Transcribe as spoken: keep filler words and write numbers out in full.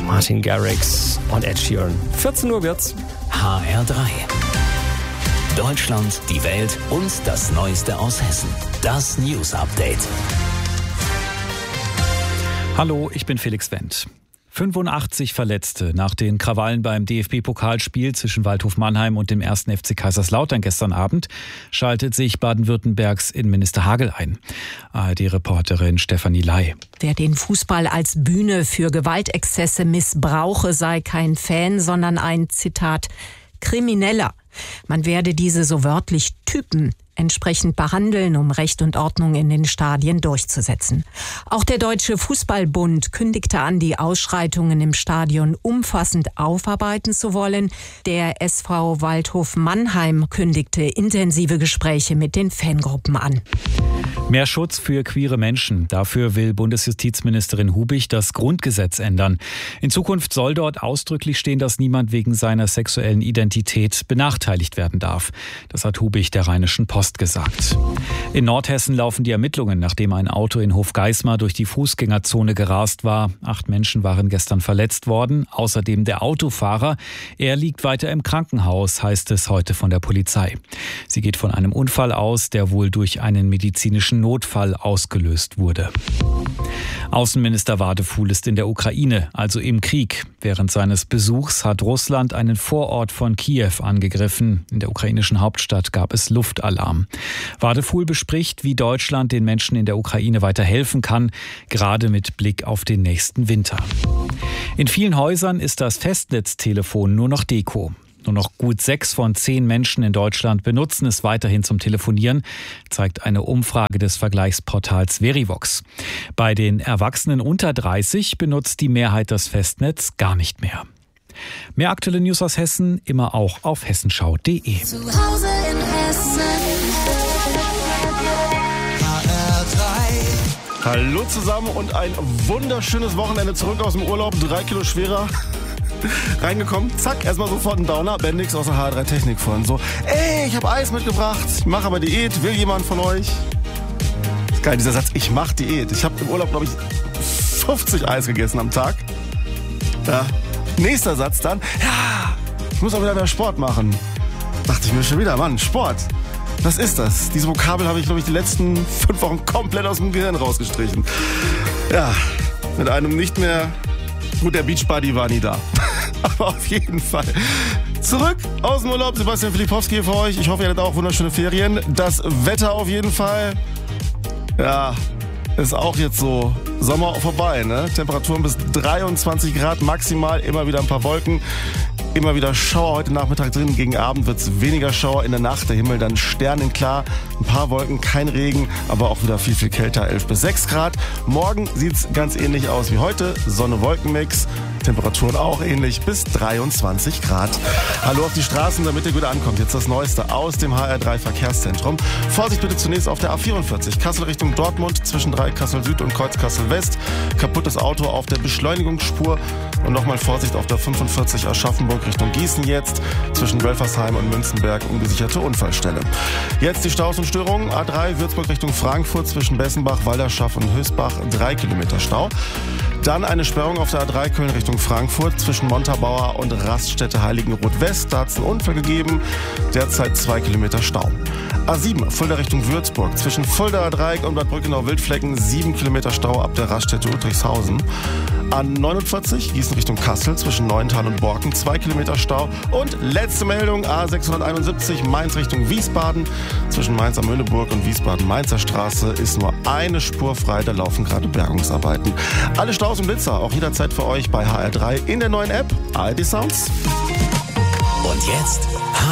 Martin Garrix und Ed Sheeran. vierzehn Uhr wird's. H R drei. Deutschland, die Welt und das Neueste aus Hessen. Das News Update. Hallo, ich bin Felix Wendt. fünfundachtzig Verletzte nach den Krawallen beim D F B-Pokalspiel zwischen Waldhof Mannheim und dem ersten F C Kaiserslautern gestern Abend schaltet sich Baden-Württembergs Innenminister Hagel ein. A R D-Reporterin Stefanie Ley. Wer den Fußball als Bühne für Gewaltexzesse missbrauche, sei kein Fan, sondern ein, Zitat, Krimineller. Man werde diese so wörtlich Typen entsprechend behandeln, um Recht und Ordnung in den Stadien durchzusetzen. Auch der Deutsche Fußballbund kündigte an, die Ausschreitungen im Stadion umfassend aufarbeiten zu wollen. Der S V Waldhof Mannheim kündigte intensive Gespräche mit den Fangruppen an. Mehr Schutz für queere Menschen. Dafür will Bundesjustizministerin Hubig das Grundgesetz ändern. In Zukunft soll dort ausdrücklich stehen, dass niemand wegen seiner sexuellen Identität benachteiligt werden darf. Das hat Hubig der Rheinischen Post gesagt. In Nordhessen laufen die Ermittlungen, nachdem ein Auto in Hofgeismar durch die Fußgängerzone gerast war. Acht Menschen waren gestern verletzt worden. Außerdem der Autofahrer. Er liegt weiter im Krankenhaus, heißt es heute von der Polizei. Sie geht von einem Unfall aus, der wohl durch einen medizinischen Notfall ausgelöst wurde. Außenminister Wadefuhl ist in der Ukraine, also im Krieg. Während seines Besuchs hat Russland einen Vorort von Kiew angegriffen. In der ukrainischen Hauptstadt gab es Luftalarm. Wadefuhl bespricht, wie Deutschland den Menschen in der Ukraine weiter helfen kann, gerade mit Blick auf den nächsten Winter. In vielen Häusern ist das Festnetztelefon nur noch Deko. Nur noch gut sechs von zehn Menschen in Deutschland benutzen es weiterhin zum Telefonieren, zeigt eine Umfrage des Vergleichsportals Verivox. Bei den Erwachsenen unter dreißig benutzt die Mehrheit das Festnetz gar nicht mehr. Mehr aktuelle News aus Hessen immer auch auf hessenschau punkt de. Zu Hause in Hessen. H R drei. Hallo zusammen und ein wunderschönes Wochenende zurück aus dem Urlaub. Drei Kilo schwerer. Reingekommen, zack, erstmal sofort ein Downer. Bendix aus der H R drei Technik vorhin so. Ey, ich habe Eis mitgebracht, ich mache aber Diät, will jemand von euch? Ist geil, dieser Satz, ich mache Diät. Ich habe im Urlaub, glaube ich, fünfzig Eis gegessen am Tag. Ja. Nächster Satz dann, ja, ich muss auch wieder mehr Sport machen. Dachte ich mir schon wieder, Mann, Sport. Was ist das? Diese Vokabel habe ich, glaube ich, die letzten fünf Wochen komplett aus dem Gehirn rausgestrichen. Ja, mit einem nicht mehr... Gut, der Beachbuddy war nie da. Aber auf jeden Fall. Zurück aus dem Urlaub. Sebastian Filipowski für euch. Ich hoffe, ihr hattet auch wunderschöne Ferien. Das Wetter auf jeden Fall. Ja, ist auch jetzt so Sommer vorbei, ne? Temperaturen bis dreiundzwanzig Grad maximal. Immer wieder ein paar Wolken. Immer wieder Schauer heute Nachmittag drin. Gegen Abend wird es weniger Schauer. In der Nacht der Himmel dann sternenklar. Ein paar Wolken, kein Regen, aber auch wieder viel, viel kälter. elf bis sechs Grad. Morgen sieht es ganz ähnlich aus wie heute. Sonne-Wolken-Mix. Temperaturen auch ähnlich bis dreiundzwanzig Grad. Hallo auf die Straßen, damit ihr gut ankommt. Jetzt das Neueste aus dem H R drei Verkehrszentrum. Vorsicht bitte zunächst auf der A vierundvierzig. Kassel Richtung Dortmund zwischen Dreieck-Kassel Süd und Kreuz-Kassel West. Kaputtes Auto auf der Beschleunigungsspur. Und nochmal Vorsicht auf der fünfundvierzig Aschaffenburg Richtung Gießen jetzt. Zwischen Wölfersheim und Münzenberg ungesicherte Unfallstelle. Jetzt die Staus und Störungen. A drei Würzburg Richtung Frankfurt zwischen Bessenbach, Walderschaff und Höchstbach. Drei Kilometer Stau. Dann eine Sperrung auf der A drei Köln Richtung Frankfurt zwischen Montabaur und Raststätte Heiligenroth West. Da hat es einen Unfall gegeben. Derzeit zwei Kilometer Stau. A sieben Fulda Richtung Würzburg zwischen Fuldaer Dreieck und Bad Brückenau-Wildflecken. sieben Kilometer Stau ab der Raststätte Ulrichshausen. A neunundvierzig Gießen Richtung Kassel zwischen Neuental und Borken. zwei Kilometer Stau. Und letzte Meldung A sechshunderteinundsiebzig Mainz Richtung Wiesbaden. Zwischen Mainz am Möhneburg und Wiesbaden-Mainzer Straße ist nur eine Spur frei. Da laufen gerade Bergungsarbeiten. Alle Staus und Blitzer auch jederzeit für euch bei H R drei in der neuen App A R D Sounds. Und jetzt